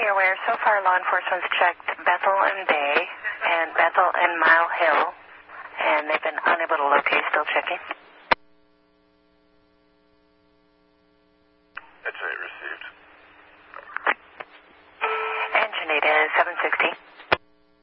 you're aware, so far law enforcement's checked Bethel and Bay and Bethel and Mile Hill, and they've been unable to locate, still checking.